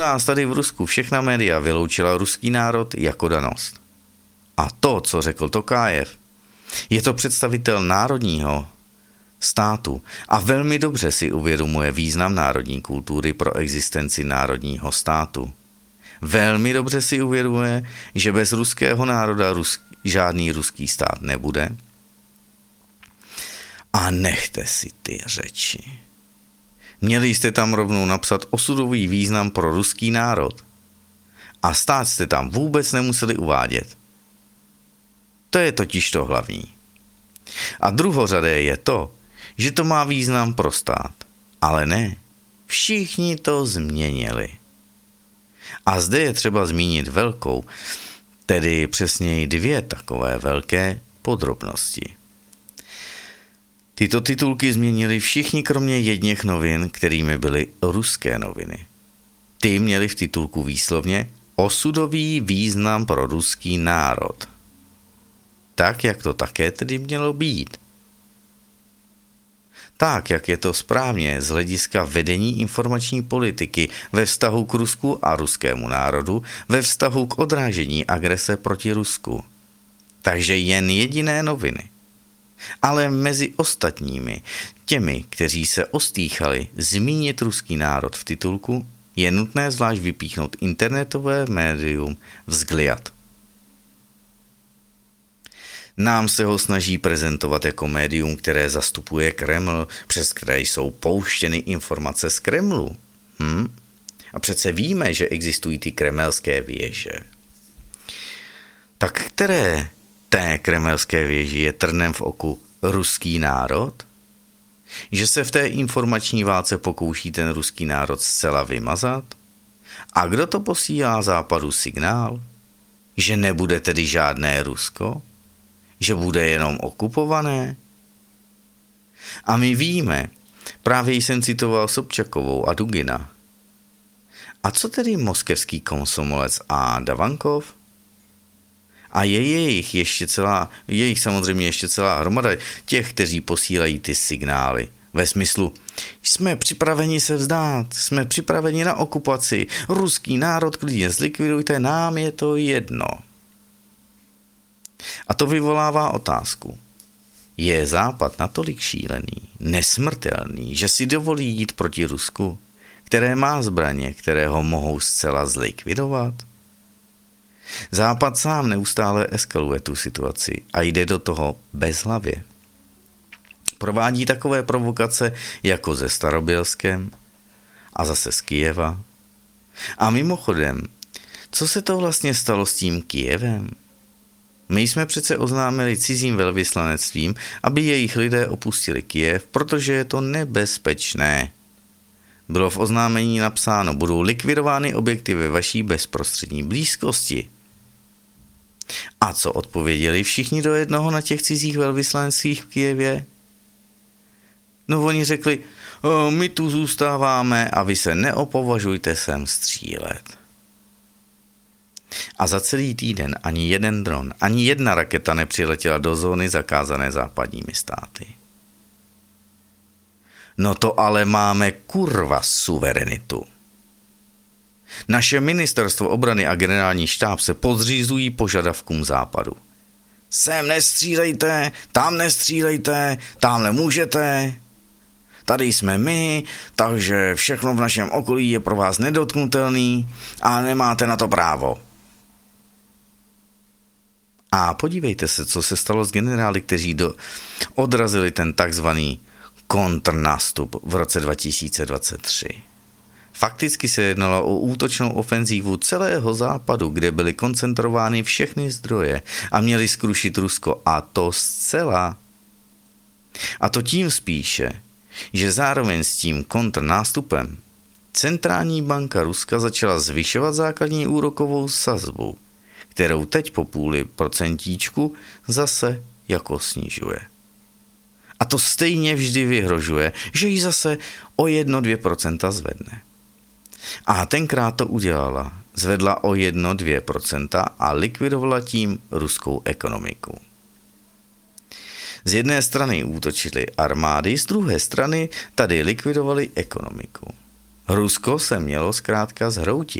nás tady v Rusku všechna média vyloučila ruský národ jako danost. A to, co řekl Tokájev, je to představitel národního státu a velmi dobře si uvědomuje význam národní kultury pro existenci národního státu. Velmi dobře si uvědomuje, že bez ruského národa žádný ruský stát nebude. A nechte si ty řeči. Měli jste tam rovnou napsat osudový význam pro ruský národ. A stát jste tam vůbec nemuseli uvádět. To je totiž to hlavní. A druhořadé je to, že to má význam pro stát. Ale ne, všichni to změnili. A zde je třeba zmínit velkou, tedy přesněji dvě takové velké podrobnosti. Tyto titulky změnili všichni kromě jedněch novin, kterými byly ruské noviny. Ty měly v titulku výslovně osudový význam pro ruský národ. Tak, jak to také tedy mělo být. Tak, jak je to správně z hlediska vedení informační politiky ve vztahu k Rusku a ruskému národu, ve vztahu k odrážení agrese proti Rusku. Takže jen jediné noviny. Ale mezi ostatními, těmi, kteří se ostýchali zmínit ruský národ v titulku, je nutné zvlášť vypíchnout internetové médium Vzgliad. Nám se ho snaží prezentovat jako médium, které zastupuje Kreml, přes které jsou pouštěny informace z Kremlu. A přece víme, že existují ty kremelské věže. Tak které té kremelské věži je trnem v oku ruský národ? Že se v té informační válce pokouší ten ruský národ zcela vymazat? A kdo to posílá západu signál? Že nebude tedy žádné Rusko? Že bude jenom okupované? A my víme, právě jsem citoval Sobčakovou a Dugina. A co tedy moskevský komsomolec a Davankov? A je jejich samozřejmě ještě celá hromada těch, kteří posílají ty signály. Ve smyslu, jsme připraveni se vzdát, jsme připraveni na okupaci, ruský národ klidně zlikvidujte, nám je to jedno. A to vyvolává otázku. Je Západ natolik šílený, nesmrtelný, že si dovolí jít proti Rusku, které má zbraně, které ho mohou zcela zlikvidovat? Západ sám neustále eskaluje tu situaci a jde do toho bezhlavě. Provádí takové provokace jako ze Starobělskem a zase z Kyjeva. A mimochodem, co se to vlastně stalo s tím Kyjevem? My jsme přece oznámili cizím velvyslanectvím, aby jejich lidé opustili Kyjev, protože je to nebezpečné. Bylo v oznámení napsáno, budou likvidovány objekty ve vaší bezprostřední blízkosti. A co odpověděli všichni do jednoho na těch cizích velvyslanectvích v Kyjevě? No oni řekli, my tu zůstáváme a vy se neopovažujte sem střílet. A za celý týden ani jeden dron, ani jedna raketa nepřiletěla do zóny zakázané západními státy. No to ale máme kurva suverenitu. Naše ministerstvo obrany a generální štáb se podřízují požadavkům západu. Sem nestřílejte, tam nemůžete. Tady jsme my, takže všechno v našem okolí je pro vás nedotknutelný a nemáte na to právo. A podívejte se, co se stalo s generály, kteří odrazili ten takzvaný kontrnástup v roce 2023. Fakticky se jednalo o útočnou ofenzívu celého západu, kde byly koncentrovány všechny zdroje a měly zkrušit Rusko, a to zcela. A to tím spíše, že zároveň s tím kontrnástupem centrální banka Ruska začala zvyšovat základní úrokovou sazbu, kterou teď po 0,5% zase jako snižuje. A to stejně vždy vyhrožuje, že ji zase o 1-2% zvedne. A tenkrát to udělala. Zvedla o 1-2% a likvidovala tím ruskou ekonomiku. Z jedné strany útočily armády, z druhé strany tady likvidovali ekonomiku. Rusko se mělo zkrátka zhroutit.